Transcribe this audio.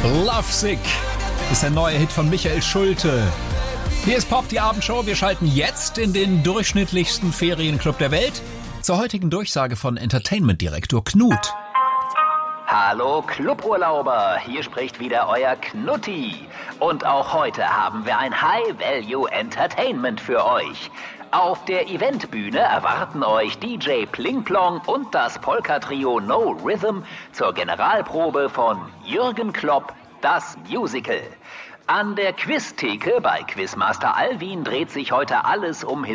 Lovesick ist der neue Hit von Michael Schulte. Hier ist Pop, die Abendshow. Wir schalten jetzt in den durchschnittlichsten Ferienclub der Welt zur heutigen Durchsage von Entertainment-Direktor Knut. Hallo Cluburlauber, hier spricht wieder euer Knutti. Und auch heute haben wir ein High-Value-Entertainment für euch. Auf der Eventbühne erwarten euch DJ Plingplong und das Polka-Trio No Rhythm zur Generalprobe von Jürgen Klopp, das Musical. An der Quiztheke bei Quizmaster Alwin dreht sich heute alles um